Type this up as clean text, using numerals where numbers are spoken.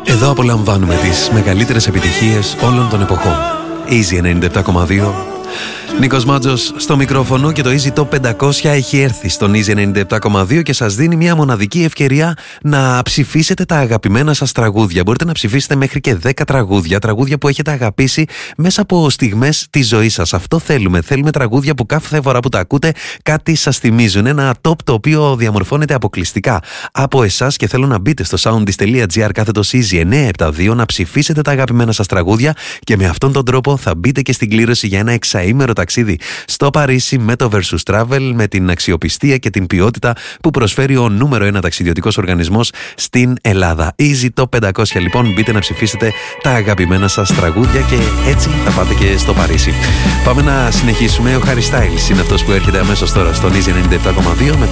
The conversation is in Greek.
Εδώ απολαμβάνουμε τις μεγαλύτερες επιτυχίες όλων των εποχών. Easy 97,2. Νίκος Μάτζος στο μικρόφωνο και το Easy Top 500 έχει έρθει στον Easy 97,2 και σας δίνει μια μοναδική ευκαιρία να ψηφίσετε τα αγαπημένα σας τραγούδια. Μπορείτε να ψηφίσετε μέχρι και 10 τραγούδια που έχετε αγαπήσει μέσα από στιγμές της ζωής σας. Αυτό θέλουμε. Θέλουμε τραγούδια που κάθε φορά που τα ακούτε κάτι σας θυμίζουν. Ένα top το οποίο διαμορφώνεται αποκλειστικά από εσάς και θέλω να μπείτε στο soundis.gr /Easy 972 να ψηφίσετε τα αγαπημένα σας τραγούδια και με αυτόν τον τρόπο θα μπείτε και στην κλήρωση για ένα εξαήμερο ταξίδι στο Παρίσι με το Versus Travel, με την αξιοπιστία και την ποιότητα που προσφέρει ο νούμερο 1 ταξιδιωτικός οργανισμός στην Ελλάδα. Easy Top 500 λοιπόν, μπείτε να ψηφίσετε τα αγαπημένα σας τραγούδια και έτσι θα πάτε και στο Παρίσι. Πάμε να συνεχίσουμε. Ο Harry Styles είναι αυτός που έρχεται αμέσως τώρα στον Easy 97,2 με το